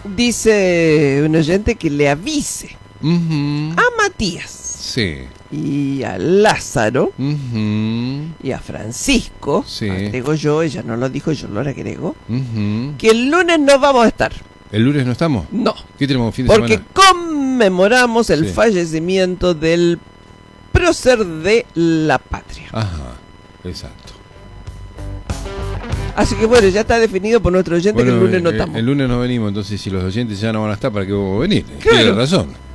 Dice un oyente que le avise Ujú. a Matías Sí. y a Lázaro Ujú. y a Francisco, Sí. agrego yo, ella no lo dijo, yo lo agrego, Ujú. que el lunes no vamos a estar. ¿El lunes no estamos? No, ¿Qué tenemos fin de porque semana? conmemoramos el Sí. fallecimiento del prócer de la patria. Ajá, exacto. Así que bueno, ya está definido por nuestro oyente que el lunes no estamos. El lunes no venimos, entonces si los oyentes ya no van a estar, ¿para qué vos venir? Claro. Tiene razón.